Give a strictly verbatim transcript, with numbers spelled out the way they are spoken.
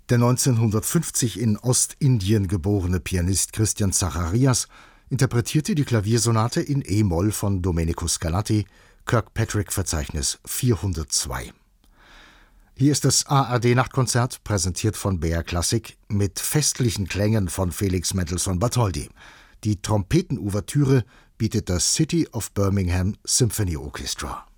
Der neunzehnhundertfünfzig in Ostindien geborene Pianist Christian Zacharias interpretierte die Klaviersonate in e-Moll von Domenico Scarlatti, Kirkpatrick-Verzeichnis vierhundertzwei. Hier ist das A R D-Nachtkonzert, präsentiert von B R Classic, mit festlichen Klängen von Felix Mendelssohn Bartholdy. Die Trompetenouvertüre bietet das City of Birmingham Symphony Orchestra.